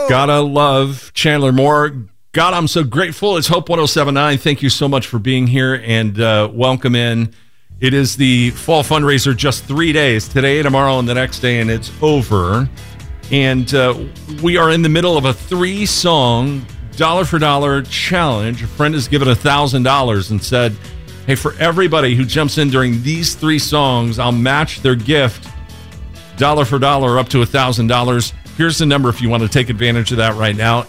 Gotta love Chandler Moore. God, I'm so grateful. It's Hope 1079. Thank you so much for being here and welcome in. It is the fall fundraiser, just 3 days, today, tomorrow, and the next day, and it's over. And we are in the middle of a 3-song dollar for dollar challenge. A friend has given $1,000 and said, hey, for everybody who jumps in during these 3 songs, I'll match their gift dollar for dollar up to $1,000. Here's the number if you want to take advantage of that right now.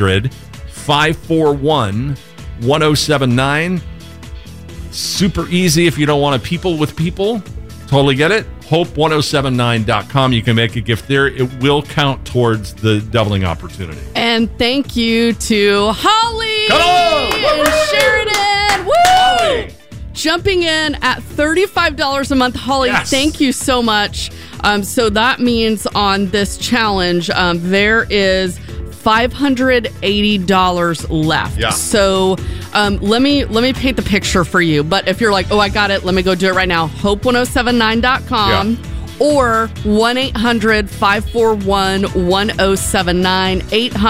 800-541-1079. Super easy if you don't want to people with people. Totally get it. Hope1079.com. You can make a gift there. It will count towards the doubling opportunity. And thank you to Holly Hello! and Sheridan. Woo! Holly! Jumping in at $35 a month. Holly, Yes. Thank you so much. So that means on this challenge, there is $580 left. Yeah. So let me paint the picture for you. But if you're like, oh, I got it, let me go do it right now. Hope1079.com. Yeah. Or 1-800-541-1079.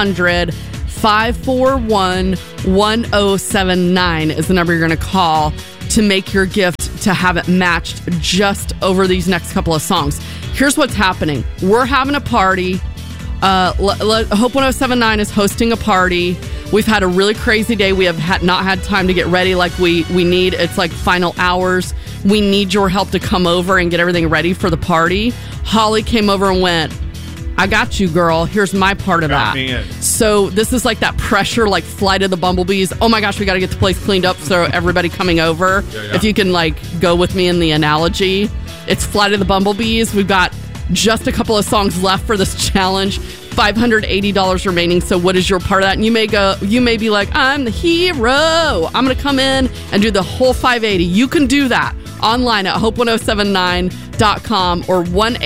800-541-1079 is the number you're going to call to make your gift to have it matched just over these next couple of songs. Here's what's happening. We're having a party. Hope 1079 is hosting a party. We've had a really crazy day. We have not had time to get ready like we need. It's like final hours. We need your help to come over and get everything ready for the party. Holly came over and went, I got you, girl. Here's my part of Got that. me in. So this is like that pressure, like Flight of the Bumblebees. Oh my gosh, we got to get the place cleaned up so everybody coming over. Yeah. If you can like go with me in the analogy, it's Flight of the Bumblebees. We've got just a couple of songs left for this challenge. $580 remaining. So what is your part of that? And you may be like, I'm the hero. I'm going to come in and do the whole 580. You can do that online at hope1079.com or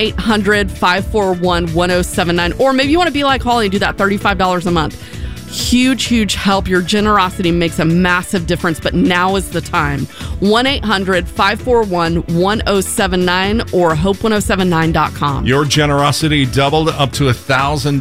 1-800-541-1079. Or maybe you want to be like Holly and do that $35 a month. Huge help. Your generosity makes a massive difference, but now is the time. 1-800-541-1079 or hope1079.com. Your generosity doubled up to $1,000.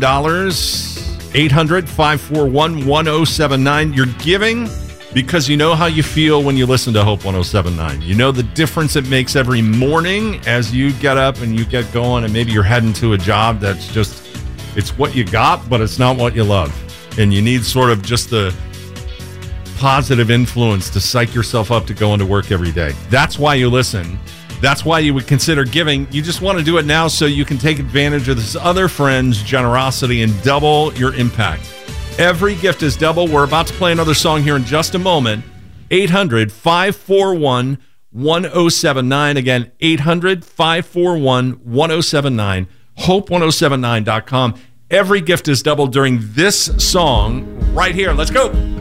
800-541-1079. You're giving because you know how you feel when you listen to Hope 1079. You know the difference it makes every morning as you get up and you get going, and maybe you're heading to a job that's just, it's what you got, but it's not what you love. And you need sort of just the positive influence to psych yourself up to go into work every day. That's why you listen. That's why you would consider giving. You just want to do it now so you can take advantage of this other friend's generosity and double your impact. Every gift is double. We're about to play another song here in just a moment. 800-541-1079. Again, 800-541-1079. Hope1079.com. Every gift is doubled during this song right here. Let's go.